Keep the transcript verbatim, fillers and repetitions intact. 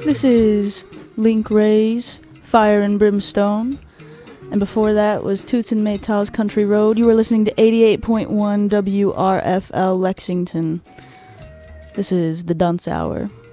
This is Link Ray's Fire and Brimstone. And before that was Toots and Maytals Country Road. You were listening to eighty-eight point one W R F L Lexington. This is the Dunce Hour.